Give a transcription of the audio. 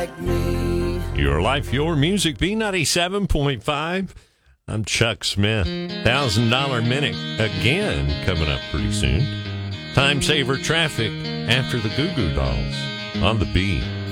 like me. Your life, your music, B97.5. I'm Chuck Smith. $1,000 minute again coming up pretty soon. Time saver traffic after the Goo Goo Dolls on the B.